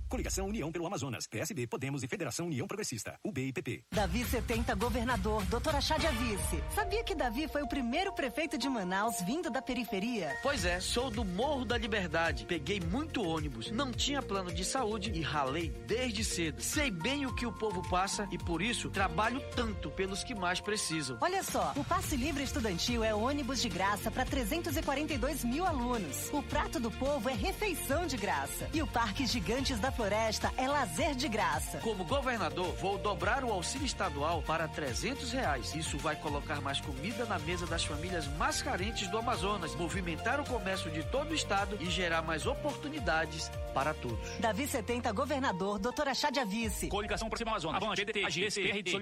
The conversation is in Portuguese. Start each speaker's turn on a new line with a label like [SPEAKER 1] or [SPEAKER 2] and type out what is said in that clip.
[SPEAKER 1] Coligação União pelo Amazonas, PSB, Podemos e Federação União Progressista, UB&PP.
[SPEAKER 2] Davi 70, governador, doutor Achade Vice. Sabia que Davi foi o primeiro prefeito de Manaus vindo da periferia?
[SPEAKER 3] Pois é, sou do Morro da Liberdade. Peguei muito ônibus, não tinha plano de saúde e ralei desde cedo. Sei bem o que o povo passa e por isso trabalho tanto pelos que mais precisam.
[SPEAKER 2] Olha só, o Passe Livre Estudantil é ônibus de graça para 342 mil alunos. O Prato do Povo é refeição de graça. E o Parque Gigantes da Floresta é lazer de graça.
[SPEAKER 3] Como governador, vou dobrar o auxílio estadual para R$300. Isso vai colocar mais comida na mesa das famílias mais carentes do Amazonas, movimentar o comércio de todo o estado e gerar mais oportunidades para todos.
[SPEAKER 2] Davi 70, governador, doutor Achade Vice.
[SPEAKER 4] Coligação por cima Amazonas. Avante, PDT, AGS, PRD,